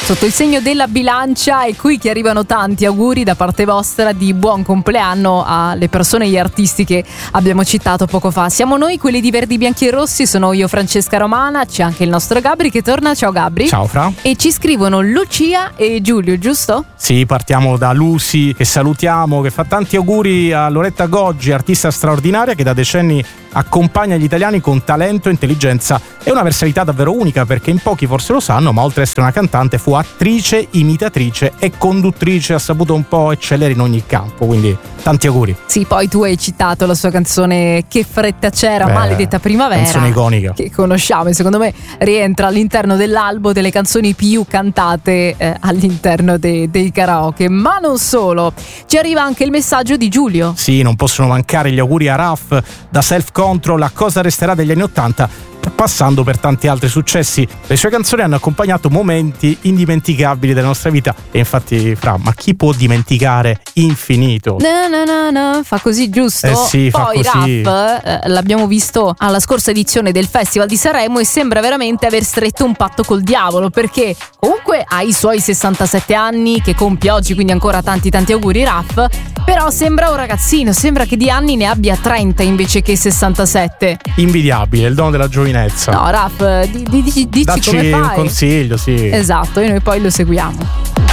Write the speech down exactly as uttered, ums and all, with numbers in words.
Sotto il segno della bilancia è qui che arrivano tanti auguri da parte vostra di buon compleanno alle persone e agli artisti che abbiamo citato poco fa. Siamo noi quelli di Verdi, Bianchi e Rossi, sono io Francesca Romana, c'è anche il nostro Gabri che torna. Ciao Gabri. Ciao Fra. E ci scrivono Lucia e Giulio, giusto? Sì, partiamo da Lucy, che salutiamo, che fa tanti auguri a Loretta Goggi, artista straordinaria che da decenni accompagna gli italiani con talento, intelligenza e una versalità davvero unica, perché in pochi forse lo sanno, ma oltre ad essere una cantante fu attrice, imitatrice e conduttrice, ha saputo un po' eccellere in ogni campo, quindi tanti auguri. Sì, poi tu hai citato la sua canzone Che fretta c'era, Beh, Maledetta primavera, canzone iconica che conosciamo e secondo me rientra all'interno dell'albo delle canzoni più cantate eh, all'interno de- dei karaoke. Ma non solo, ci arriva anche il messaggio di Giulio. Sì, non possono mancare gli auguri a Raf da Self Control, a Cosa resterà degli anni ottanta, passando per tanti altri successi. Le sue canzoni hanno accompagnato momenti indimenticabili della nostra vita e infatti, Fra, ma chi può dimenticare Infinito? No, no, no, no, fa così, giusto? Eh sì, fa Poi così. Raf eh, l'abbiamo visto alla scorsa edizione del Festival di Sanremo e sembra veramente aver stretto un patto col diavolo, perché comunque ha i suoi sessantasette anni che compie oggi, quindi ancora tanti tanti auguri Raf, però sembra un ragazzino, sembra che di anni ne abbia trenta invece che sessantasette. Invidiabile, il dono della giovinezza. No, Raf, di, di, di, dici Dacci come fai. un consiglio, sì. Esatto, e noi poi lo seguiamo.